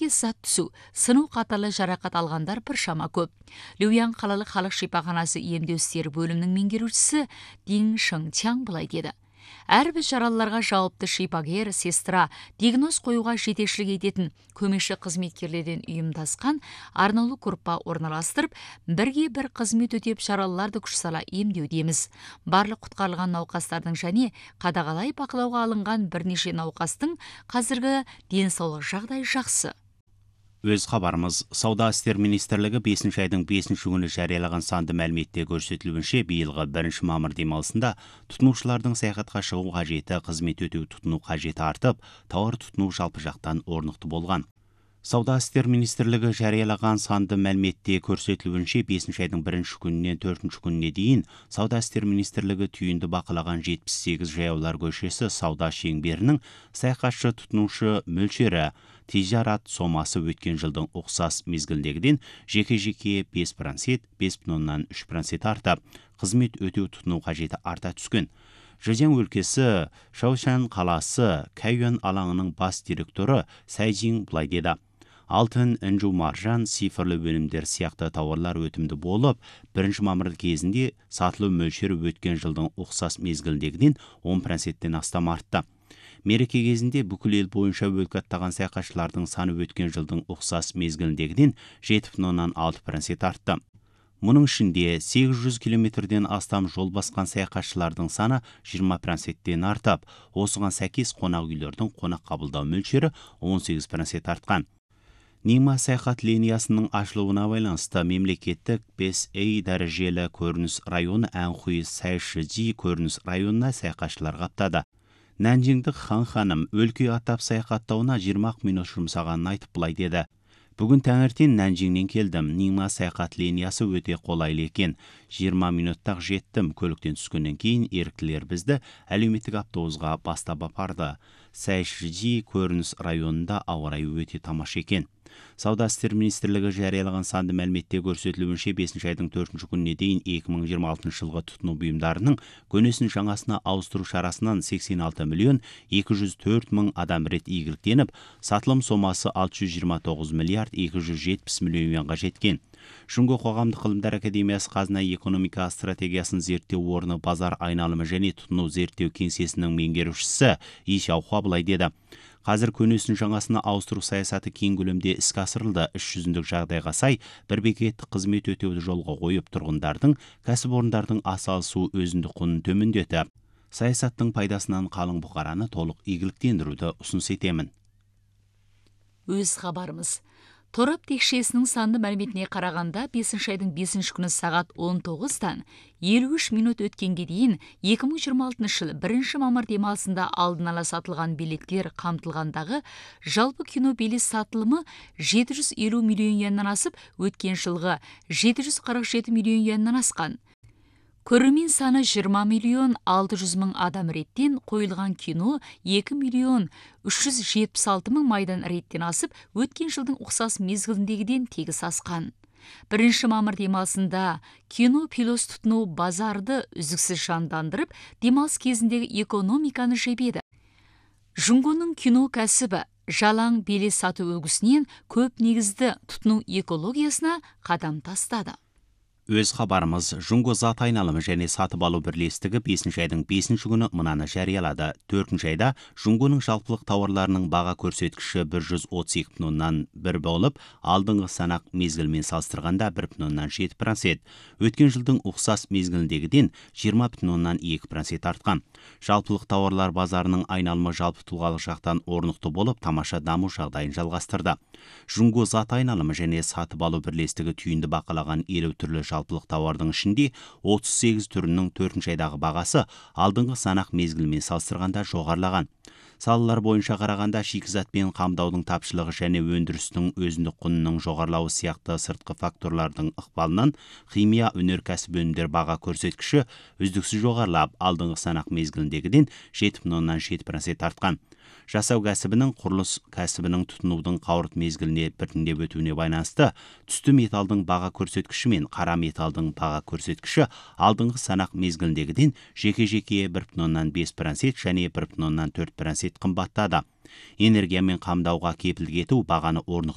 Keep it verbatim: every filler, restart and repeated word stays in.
дәрілес зат түсу, сыну қатарлы жарақат алғандар біршама көп. Люян қалалық халық шипаханасы емдеу істері бөлімінің меңгерушісі Дин Шыңчаң былай деді. Әрбір жаралыларға жауапты шипагер, сестра, диагноз қоюға жетекшілік ететін көмекші қызметкерлерден ұйымдасқан арнаулы группа орналастырып, бірге бір қызмет өтеп жаралыларды күш сала емдеудеміз. Барлық құтқарылған науқастардың және қадағалай бақылауға алынған бірнеше науқастың қазіргі денсаулық жағдайы жақсы. Өз хабарымыз, Сауда істер министрлігі бесінші айдың бесінші күні жариялаған санды мәліметте көрсетілуінше, биылғы бірінші мамыр демалысында тұтынушылардың саяхатқа шығу қажеті, қызмет өтеу тұтыну қажеті артып, тауар тұтыну жалпы жақтан орнықты болған. Сауда істер министрлігі жариялаған санды мәліметте көрсетілуінше, бесінші айдың бірінші күнінен төртінші күніне дейін Сауда істер министрлігі түйінді бақылаған жетпіс сегіз жаяулар көшесі сауда шеңберінің саяхатшы тұтынушы мөлшері тижарат сомасы өткен жылдың ұқсас мезгілдегіден жеке-жеке бес процент, бес бүтін оннан үш процент артып, қызмет өтеу тұтыну қажеті арта түскен. Жезян өлкесі Шаошан қаласы Кайюан алаңының бас директоры Сайжин былай деді. Алтын, інжу маржан, цифрлы өнімдер сияқты тауарлар өтімді болып, бірінші мамыр кезінде сатылу мөлшері өткен жылдың ұқсас мезгілдегіден он проценттен астам артты. Мереке кезінде бүкіл ел бойынша өлкаттаған саяхатшылардың саны өткен жылдың ұқсас мезгілдегіден жеті бүтін оннан алты процент артты. Мұның ішінде сегіз жүз километрден астам жол басқан саяхатшылардың саны жиырма проценттен артып, осыған сәйкес қонақ үйлердің қонақ қабылдау мөлшері он сегіз процент артқан. Нима саяхат линиясының ашылуына байланысты мемлекеттік бес А дәрежелі көрініс районы Әнхуй Сайшыжи көрініс районына саяхатшылар қаптады. Нәнжиңдік хан ханым өлке атап саяхаттауына жиырма минут жұмсағанын айтып былай деді. Бүгін таңертең Нәнжиңнен келдім. Нима саяхат линиясы өте қолайлы екен. жиырма минуттақ жеттім. Көліктен түскеннен кейін еріктілер бізді әлеуметтік автобусқа бастап апарды. Сайшыжи көрініс районында ауа райы өте тамаша екен. Сауда істер министрлігі жариялаған санды мәліметте көрсетілуінше, бесінші айдың төртінші күніне дейін екі мың жиырма алтыншы жылғы тұтыну бұйымдарының көнесін жаңасына ауыстыру шарасынан сексен алты миллион екі жүз төрт мың адам рет игіліктеніп, сатылым сомасы алты жүз жиырма тоғыз миллиард екі жүз жетпіс миллион юанға жеткен. Шүңгі қоғамдық ғылымдар академиясы қазына экономика стратегиясын зерттеу орны базар айналымы және тұтыну зерттеу кеңсесінің меңгерушісі Иш Ауха былай деді. Қазір көнесін жаңасына ауыстыру саясаты кең көлемде іске асырылды. Іс жүзіндік жағдайға сай бір бекеттік қызмет өтеуді жолға қойып, тұрғындардың, кәсіпорындардың асалысу өзіндік құнын төмендетіп, саясаттың пайдасынан қалың бұқараны толық игіліктендіруді ұсыныс етемін. Өз хабарымыз. Торап текшесінің санды мәліметіне қарағанда, бесінші айдың бесінші күні сағат он тоғыздан елу үш минут өткенге дейін екі мың жиырма алтыншы жылы бірінші мамыр демалысында алдын ала сатылған билеттер қамтылғандағы жалпы кино билет сатылымы жеті жүз елу миллион юаннан асып, өткен жылғы жеті жүз қырық жеті миллион юаннан асқан. Көрермен саны жиырма миллион алты жүз мың адам реттен, қойылған кино екі миллион үш жүз жетпіс алты мың майдан реттен асып, өткен жылдың ұқсас мезгіліндегіден тегіс асқан. Бірінші мамыр демалысында кино пилос тұтыну базарды үздіксіз жандандырып, демалыс кезіндегі экономиканы жебеді. Жұңғының кино кәсібі жалаң билет сату үлгісінен көп негізді тұтыну экологиясына қадам тастады. Өз хабарымыз, Жұңғы зат айналымы және сатып алу бірлестігі бесінші айдың бесінші күні мынаны жариялады. төртінші айда Жұңғының жалпылық тауарларының баға көрсеткіші бір жүз отыз екі бүтін оннан бір болып, алдыңғы санақ мезгілмен салыстырғанда бір бүтін оннан жеті процент, өткен жылдың ұқсас мезгіліндегіден жиырма бүтін оннан екі процент артқан. Жалпылық тауарлар базарының айналымы жалпы тұлғалық жақтан орнықты болып, тамаша даму жағдайын жалғастырды. Жұңғы зат айналымы және сатып алу бірлестігі түйінді бақылаған елу түрлі жалпылық тауардың ішінде отыз сегіз түрінің төртінші айдағы бағасы алдыңғы санақ мезгілімен салыстырғанда жоғарылаған. Салалар бойынша қарағанда шикізатпен қамдаудың тапшылығы және өндірістің өзіндік құнының жоғарылауы сияқты сыртқы факторлардың ықпалынан химия өнеркәсіп өнімдер баға көрсеткіші үздіксіз жоғарылап, алдыңғы санақ мезгіліндегіден жеті бүтін оннан жеті процент артқан. Жасау кәсібінің, құрылыс кәсібінің тұтынудың қауырт мезгіліне біртіндеп өтуіне байланысты түсті металдың баға көрсеткіші мен қара металдың баға көрсеткіші алдыңғы санақ мезгіліндегіден жеке-жеке бір бүтін оннан бес процент және бір бүтін оннан төрт процент қымбаттады. Энергиямен қамдауға кепілдік ету бағаны орнықты